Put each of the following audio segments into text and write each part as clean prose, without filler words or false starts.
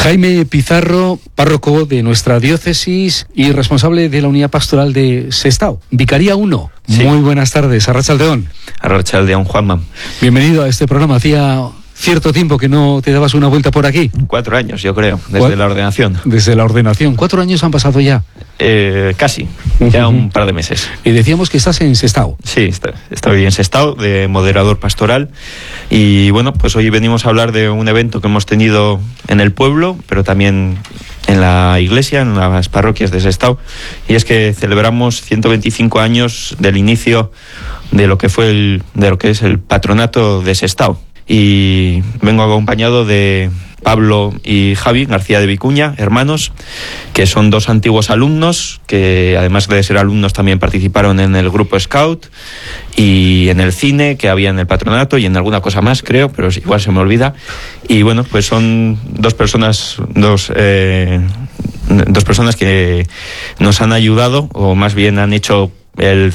Jaime Pizarro, párroco de nuestra diócesis y responsable de la unidad pastoral de Sestao, Vicaría 1. Sí. Muy buenas tardes, Arratsaldeón. Arratsaldeón, Juanma. Bienvenido a este programa. Hacía cierto tiempo que no te dabas una vuelta por aquí. 4 años, yo creo, desde la ordenación. Desde la ordenación. 4 años han pasado ya. Casi, ya un par de meses. Y decíamos que estás en Sestao. Sí, estoy en Sestao, de moderador pastoral. Y bueno, pues hoy venimos a hablar de un evento que hemos tenido en el pueblo, pero también en la iglesia, en las parroquias de Sestao. Y es que celebramos 125 años del inicio de lo que es el patronato de Sestao. Y vengo acompañado de Pablo y Javi García de Vicuña, hermanos, que son 2 antiguos alumnos, que además de ser alumnos también participaron en el grupo Scout y en el cine que había en el patronato y en alguna cosa más, creo, pero igual se me olvida. Y bueno, pues son dos personas que nos han ayudado, o más bien han hecho el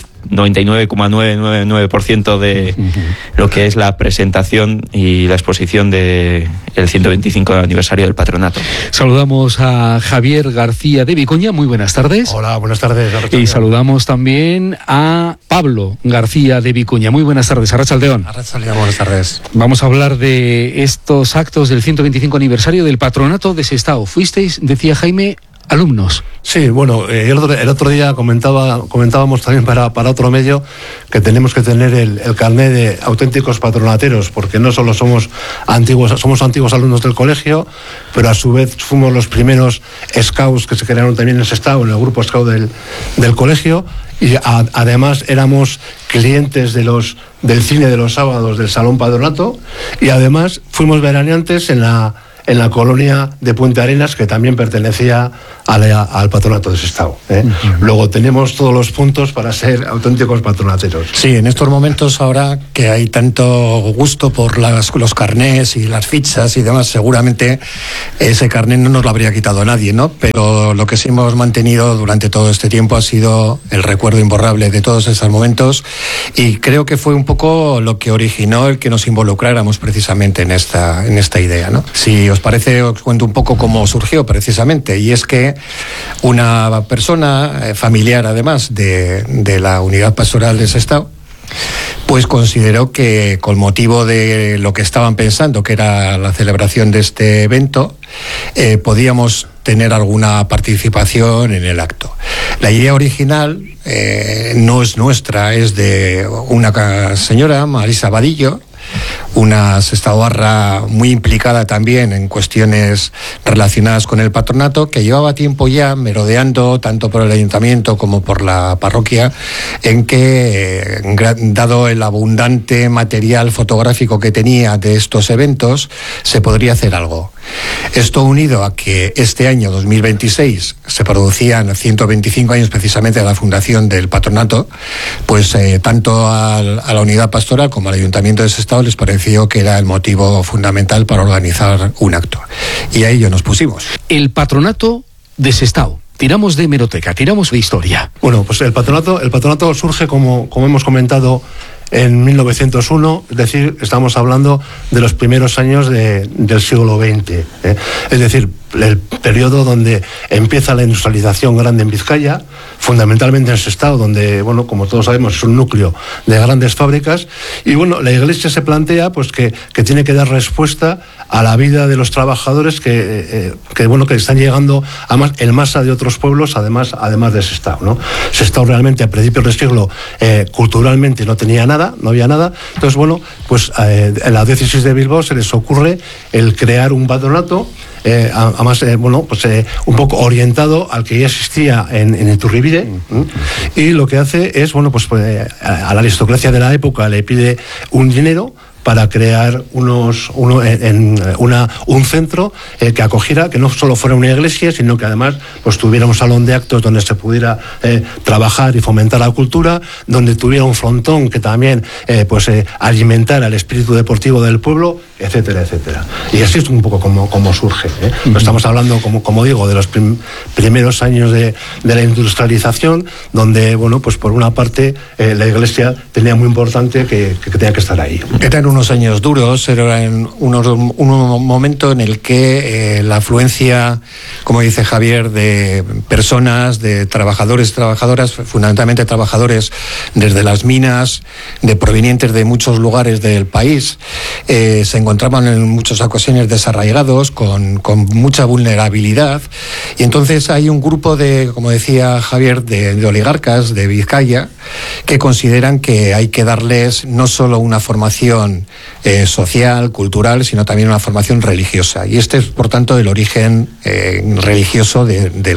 99,999% de lo que es la presentación y la exposición del 125 aniversario del patronato. Saludamos a Javier García de Vicuña, muy buenas tardes. Hola, buenas tardes. Y saludamos también a Pablo García de Vicuña, muy buenas tardes. Arratsaldeón. Arratsaldeón, buenas tardes. Vamos a hablar de estos actos del 125 aniversario del patronato de Sestao. Fuisteis, decía Jaime, alumnos. Sí, bueno, el otro día comentábamos también para otro medio que tenemos que tener el carnet de auténticos patronateros, porque no solo somos antiguos alumnos del colegio, pero a su vez fuimos los primeros scouts que se crearon también en Sestao, en el grupo scout del colegio, y además éramos clientes del cine de los sábados del Salón Patronato, y además fuimos veraneantes en la colonia de Puente Arenas, que también pertenecía al patronato de Sestao. Luego tenemos todos los puntos para ser auténticos patronateros. Sí, en estos momentos ahora que hay tanto gusto por los carnés y las fichas y demás, seguramente ese carné no nos lo habría quitado nadie, ¿no? Pero lo que sí hemos mantenido durante todo este tiempo ha sido el recuerdo imborrable de todos esos momentos, y creo que fue un poco lo que originó el que nos involucráramos precisamente en esta idea, ¿no? Si os parece, os cuento un poco cómo surgió precisamente, y es que una persona familiar, además de la unidad pastoral de Sestao, pues consideró que con motivo de lo que estaban pensando, que era la celebración de este evento, podíamos tener alguna participación en el acto. La idea original no es nuestra, es de una señora, Marisa Vadillo, una sestaoarra muy implicada también en cuestiones relacionadas con el patronato, que llevaba tiempo ya merodeando tanto por el ayuntamiento como por la parroquia, en que, dado el abundante material fotográfico que tenía de estos eventos, se podría hacer algo. Esto unido a que este año 2026 se producían 125 años precisamente de la fundación del patronato, pues tanto a la unidad pastoral como al ayuntamiento de Sestao les pareció que era el motivo fundamental para organizar un acto. Y a ello nos pusimos. El patronato de Sestao. Tiramos de hemeroteca, tiramos de historia. Bueno, pues el patronato surge, como hemos comentado, en 1901, es decir, estamos hablando de los primeros años del siglo XX. Es decir, el periodo donde empieza la industrialización grande en Vizcaya, fundamentalmente en Sestao, donde, bueno, como todos sabemos, es un núcleo de grandes fábricas, y bueno, la Iglesia se plantea pues que tiene que dar respuesta a la vida de los trabajadores que están llegando en masa de otros pueblos, además de Sestao, ¿no? Sestao realmente a principios del siglo culturalmente no tenía nada, no había nada. Entonces, bueno, pues en la diócesis de Bilbao se les ocurre el crear un patronato, además, un poco orientado al que ya existía en Iturribide, y lo que hace es, a la aristocracia de la época le pide un dinero para crear un centro que acogiera, que no solo fuera una iglesia, sino que además pues tuviera un salón de actos donde se pudiera trabajar y fomentar la cultura, donde tuviera un frontón que también alimentara el espíritu deportivo del pueblo, etcétera, etcétera. Y así es un poco como surge, ¿eh? Estamos hablando, como digo, de los primeros años de la industrialización, donde, bueno, pues por una parte la Iglesia tenía muy importante que tenía que estar ahí. Eran unos años duros, era un momento en el que la afluencia, como dice Javier, de personas, de trabajadores y trabajadoras, fundamentalmente trabajadores desde las minas, provenientes de muchos lugares del país, se encontraban en muchas ocasiones desarraigados, con mucha vulnerabilidad, y entonces hay un grupo de, como decía Javier, de oligarcas de Vizcaya, que consideran que hay que darles no solo una formación social, cultural, sino también una formación religiosa. Y este es, por tanto, el origen religioso de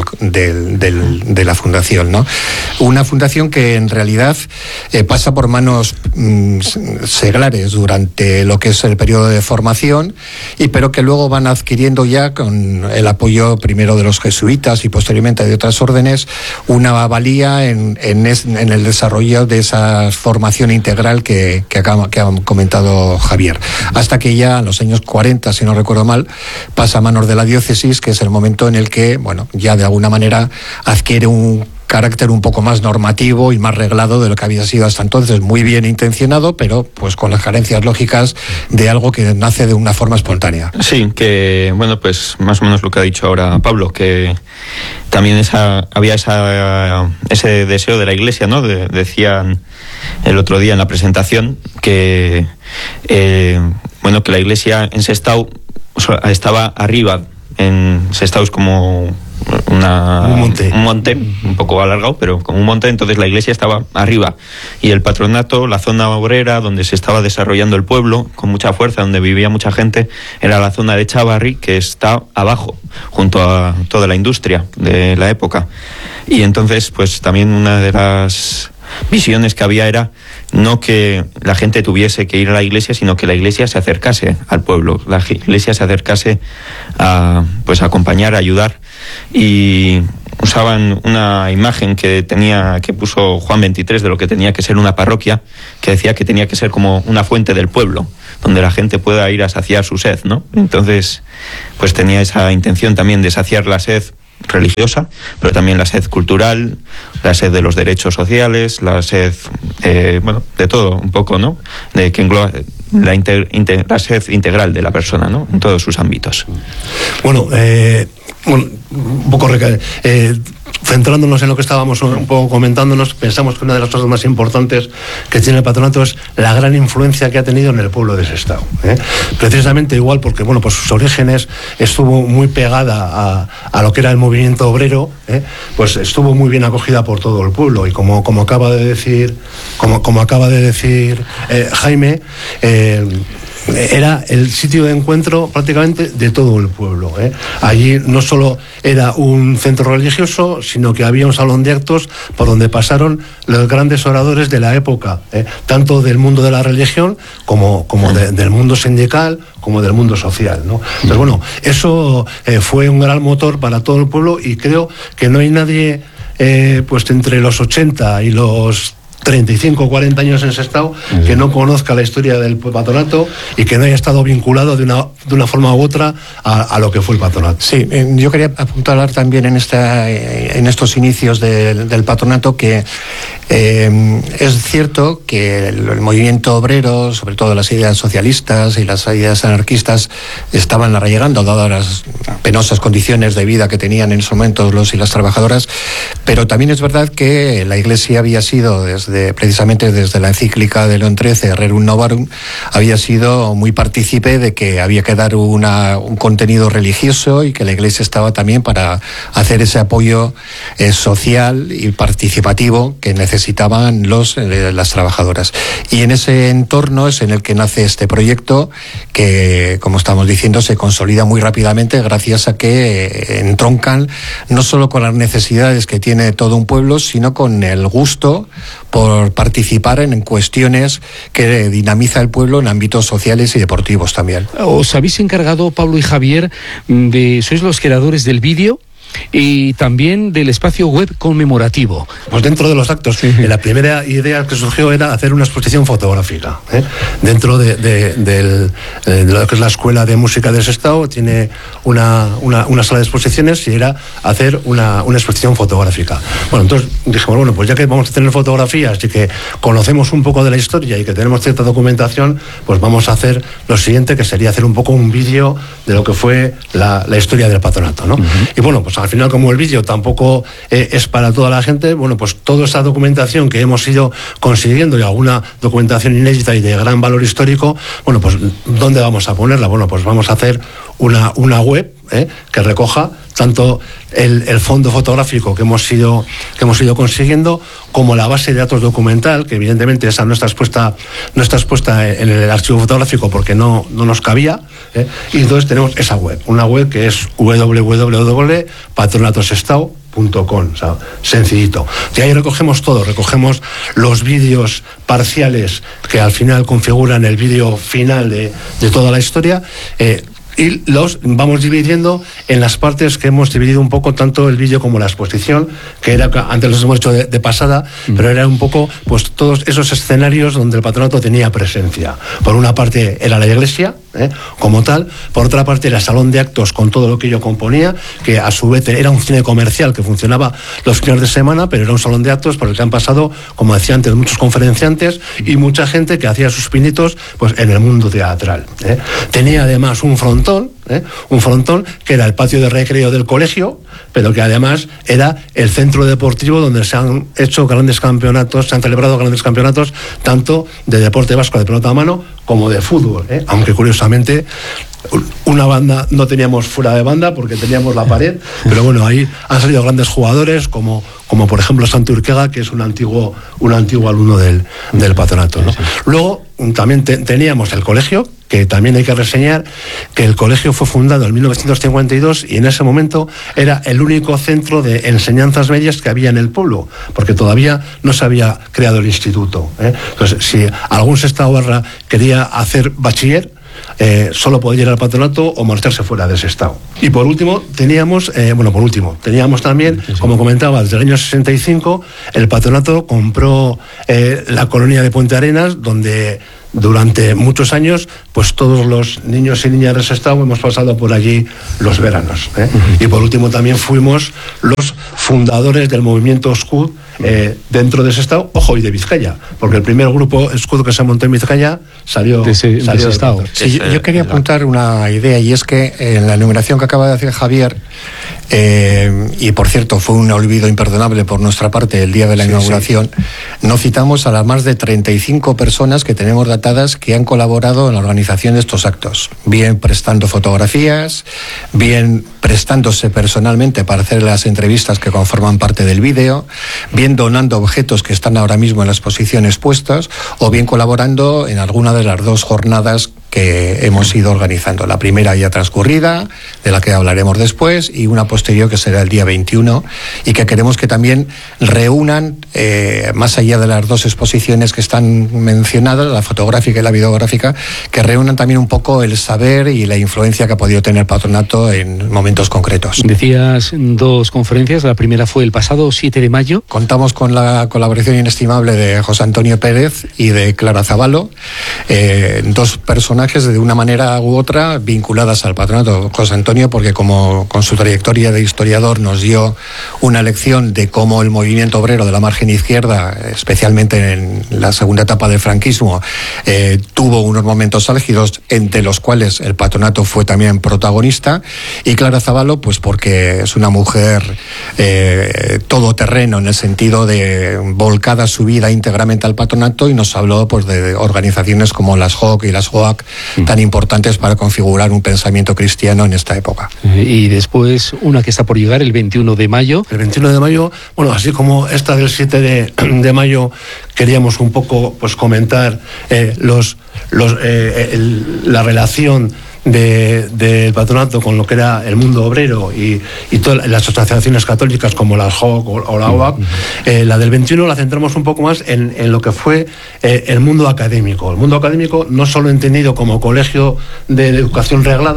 la fundación, ¿no? Una fundación que en realidad pasa por manos seglares durante lo que es el periodo de formación, pero que luego van adquiriendo ya, con el apoyo primero de los jesuitas y posteriormente de otras órdenes, una valía en el desarrollo de esa formación integral que ha comentado Javier, hasta que ya en los años 40, si no recuerdo mal, pasa a manos de la diócesis, que es el momento en el que, bueno, ya de alguna manera adquiere un carácter un poco más normativo y más reglado de lo que había sido hasta entonces, muy bien intencionado, pero pues con las carencias lógicas de algo que nace de una forma espontánea. Sí, que bueno, pues más o menos lo que ha dicho ahora Pablo, que también había ese deseo de la Iglesia, ¿no? Decían el otro día en la presentación que bueno, que la Iglesia en Sestao estaba arriba. En Sestao es como un monte un poco alargado, pero como un monte, entonces la Iglesia estaba arriba y el patronato, la zona obrera donde se estaba desarrollando el pueblo con mucha fuerza, donde vivía mucha gente, era la zona de Chavarri, que está abajo, junto a toda la industria de la época. Y entonces, pues también una de las visiones que había era no que la gente tuviese que ir a la iglesia, sino que la iglesia se acercase al pueblo, la iglesia se acercase a acompañar, a ayudar, y usaban una imagen que puso Juan 23 de lo que tenía que ser una parroquia, que decía que tenía que ser como una fuente del pueblo, donde la gente pueda ir a saciar su sed, ¿no? Entonces, pues tenía esa intención también de saciar la sed religiosa, pero también la sed cultural, la sed de los derechos sociales, la sed, de todo un poco, ¿no? De que engloba la sed integral de la persona, ¿no? En todos sus ámbitos. Bueno, un poco centrándonos en lo que estábamos un poco comentándonos, pensamos que una de las cosas más importantes que tiene el patronato es la gran influencia que ha tenido en el pueblo de Sestao, ¿eh? Precisamente igual porque, bueno, pues sus orígenes estuvo muy pegada a lo que era el movimiento obrero, pues estuvo muy bien acogida por todo el pueblo, y como acaba de decir Jaime, era el sitio de encuentro prácticamente de todo el pueblo, ¿eh? Allí no solo era un centro religioso, sino que había un salón de actos por donde pasaron los grandes oradores de la época, tanto del mundo de la religión como del mundo sindical, como del mundo social, ¿no? Entonces, bueno, eso fue un gran motor para todo el pueblo, y creo que no hay nadie, pues entre los 80 y los 35 o 40 años en Sestao que no conozca la historia del patronato y que no haya estado vinculado de una forma u otra a lo que fue el patronato. Sí, yo quería apuntalar también en estos inicios del patronato que es cierto que el movimiento obrero, sobre todo las ideas socialistas y las ideas anarquistas, estaban arraigando, dadas las penosas condiciones de vida que tenían en esos momentos los y las trabajadoras, pero también es verdad que la Iglesia había sido precisamente desde la encíclica de León XIII, Rerum Novarum, había sido muy partícipe de que había que dar un contenido religioso, y que la Iglesia estaba también para hacer ese apoyo social y participativo que necesitaban las trabajadoras. Y en ese entorno es en el que nace este proyecto, que, como estamos diciendo, se consolida muy rápidamente gracias a que entroncan no solo con las necesidades que tiene todo un pueblo, sino con el gusto por participar en cuestiones que dinamiza el pueblo en ámbitos sociales y deportivos también. ¿Os habéis encargado, Pablo y Javier, sois los creadores del vídeo? Y también del espacio web conmemorativo. Pues dentro de los actos, la primera idea que surgió era hacer una exposición fotográfica. Dentro de lo que es la Escuela de Música de Sestao, tiene una sala de exposiciones, y era hacer una exposición fotográfica. Bueno, entonces dijimos, bueno, pues ya que vamos a tener fotografías y que conocemos un poco de la historia y que tenemos cierta documentación, pues vamos a hacer lo siguiente, que sería hacer un poco un vídeo de lo que fue la historia del patronato, ¿no? Y bueno, pues al final, como el vídeo tampoco es para toda la gente, bueno, pues toda esa documentación que hemos ido consiguiendo, y alguna documentación inédita y de gran valor histórico, bueno, pues ¿dónde vamos a ponerla? Bueno, pues vamos a hacer una web que recoja tanto el fondo fotográfico que hemos ido consiguiendo, como la base de datos documental, que evidentemente esa no está expuesta en el archivo fotográfico porque no nos cabía, y entonces tenemos esa web, una web que es www.patronatosestao.com, o sea, sencillito. Y ahí recogemos todo, recogemos los vídeos parciales que al final configuran el vídeo final de toda la historia, y los vamos dividiendo en las partes que hemos dividido un poco, tanto el vídeo como la exposición, que era, antes los hemos hecho de pasada, pero era un poco pues todos esos escenarios donde el patronato tenía presencia. Por una parte era la iglesia como tal, por otra parte era el salón de actos con todo lo que ello componía, que a su vez era un cine comercial que funcionaba los fines de semana, pero era un salón de actos por el que han pasado, como decía antes, muchos conferenciantes y mucha gente que hacía sus pinitos pues en el mundo teatral. Tenía además un frontón que era el patio de recreo del colegio, pero que además era el centro deportivo donde se han hecho grandes campeonatos, se han celebrado grandes campeonatos, tanto de deporte vasco de pelota a mano como de fútbol, aunque curiosamente una banda no teníamos fuera de banda porque teníamos la pared, pero bueno, ahí han salido grandes jugadores como por ejemplo Santi Urquega, que es un antiguo alumno del patronato, ¿no? Luego también teníamos el colegio, que también hay que reseñar que el colegio fue fundado en 1952 y en ese momento era el único centro de enseñanzas medias que había en el pueblo, porque todavía no se había creado el instituto. Entonces, si algún sestaoarra quería hacer bachiller, solo podía ir al patronato o marcharse fuera de Sestao. Y por último teníamos también, como comentaba, desde el año 65 el patronato compró la colonia de Puente Arenas, donde durante muchos años pues todos los niños y niñas de Sestao hemos pasado por allí los veranos. Y por último también fuimos los fundadores del movimiento Scud dentro de Sestao, ojo, y de Vizcaya, porque el primer grupo Scud que se montó en Vizcaya salió de Sestao. Sí, yo quería apuntar una idea, y es que en la enumeración que acaba de hacer Javier, y por cierto fue un olvido imperdonable por nuestra parte el día de la inauguración, no citamos a las más de 35 personas que tenemos datadas que han colaborado en la organización de estos actos, bien prestando fotografías, bien prestándose personalmente para hacer las entrevistas que conforman parte del vídeo, bien donando objetos que están ahora mismo en la exposición expuestos, o bien colaborando en alguna de las dos jornadas que hemos ido organizando. La primera ya transcurrida, de la que hablaremos después, y una posterior que será el día 21, y que queremos que también reúnan, más allá de las dos exposiciones que están mencionadas, la fotográfica y la videográfica, que reúnan también un poco el saber y la influencia que ha podido tener el patronato en momentos concretos. Decías dos conferencias, la primera fue el pasado 7 de mayo. Contamos con la colaboración inestimable de José Antonio Pérez y de Clara Zavallo, dos personajes de una manera u otra vinculadas al patronato. José Antonio, porque como con su trayectoria de historiador nos dio una lección de cómo el movimiento obrero de la margen izquierda, especialmente en la segunda etapa del franquismo, tuvo unos momentos álgidos, entre los cuales el patronato fue también protagonista, y Clara Zavallo, pues porque es una mujer todoterreno, en el sentido de volcada su vida íntegramente al patronato, y nos habló pues de organizaciones como las JOC y las JOAC, tan importantes para configurar un pensamiento cristiano en esta época. Y después una que está por llegar el 21 de mayo. El 21 de mayo, bueno, así como esta del 7 de mayo, queríamos un poco pues comentar la relación del patronato con lo que era el mundo obrero y todas las asociaciones católicas como la JOC o la OAC. La del 21 la centramos un poco más en lo que fue el mundo académico. El mundo académico no solo entendido como colegio de educación reglada,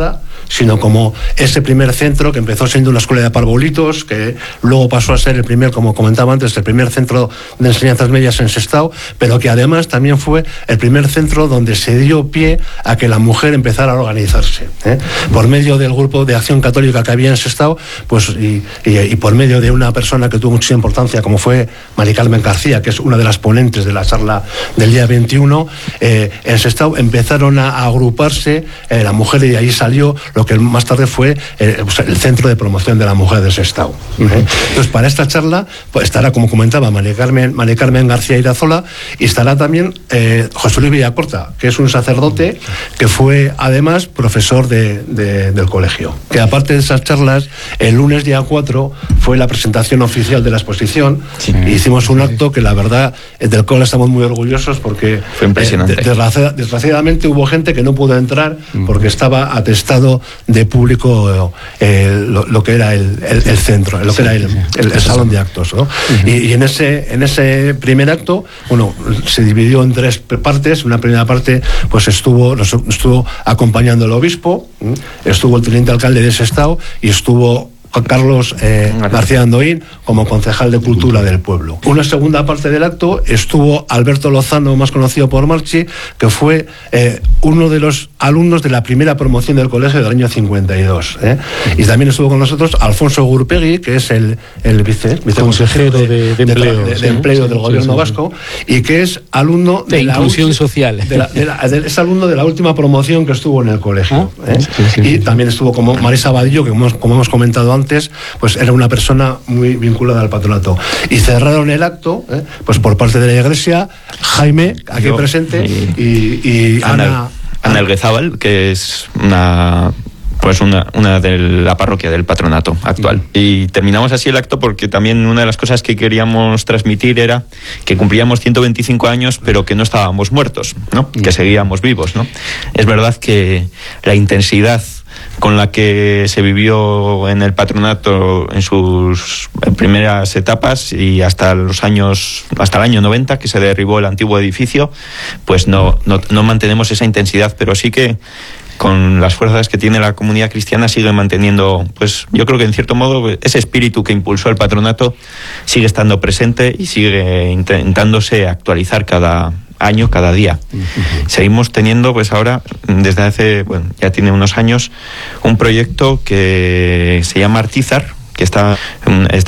sino como ese primer centro que empezó siendo una escuela de parvulitos, que luego pasó a ser el primer, como comentaba antes, el primer centro de enseñanzas medias en Sestao, pero que además también fue el primer centro donde se dio pie a que la mujer empezara a organizarse, por medio del grupo de acción católica que había en Sestao, pues, y por medio de una persona que tuvo mucha importancia, como fue Mari Carmen García, que es una de las ponentes de la charla del día 21, en Sestao empezaron a agruparse la mujer, y de ahí salió lo que más tarde fue el Centro de Promoción de la Mujer de Sestao. Entonces, para esta charla pues estará, como comentaba, Mari Carmen García Irazola, y estará también José Luis Villacorta, que es un sacerdote que fue además profesor del colegio. Que aparte de esas charlas, el lunes día 4 fue la presentación oficial de la exposición. Sí. Hicimos un acto que la verdad, del cual estamos muy orgullosos, porque fue impresionante. Desgraciadamente hubo gente que no pudo entrar porque estaba atestado de público lo que era el centro, lo que era el salón de actos, ¿no? Y en ese primer acto, bueno, se dividió en tres partes. Una primera parte, pues nos estuvo acompañando el obispo, estuvo el teniente alcalde de Sestao y estuvo Carlos García Andoín como concejal de Cultura del pueblo. Una segunda parte del acto estuvo Alberto Lozano, más conocido por Marchi, que fue uno de los alumnos de la primera promoción del colegio del año 52. Y también estuvo con nosotros Alfonso Gurpegui, que es el viceconsejero de empleo del gobierno vasco, y que es alumno de inclusión social. Es alumno de la última promoción que estuvo en el colegio. Y también estuvo como Marisa Vadillo, que como hemos comentado antes, pues era una persona muy vinculada al patronato. Y cerraron el acto, pues por parte de la Iglesia, Jaime, aquí presente, y Ana Elguezábal, que es una de la parroquia del patronato actual. Y terminamos así el acto porque también una de las cosas que queríamos transmitir era que cumplíamos 125 años, pero que no estábamos muertos, ¿no? Que seguíamos vivos, ¿no? Es verdad que la intensidad con la que se vivió en el patronato en sus primeras etapas y hasta el año 90, que se derribó el antiguo edificio, pues no mantenemos esa intensidad, pero sí que con las fuerzas que tiene la comunidad cristiana sigue manteniendo, pues yo creo que en cierto modo ese espíritu que impulsó el patronato sigue estando presente y sigue intentándose actualizar cada año, cada día. Seguimos teniendo, pues ahora, desde hace, ya tiene unos años, un proyecto que se llama Artízar, que está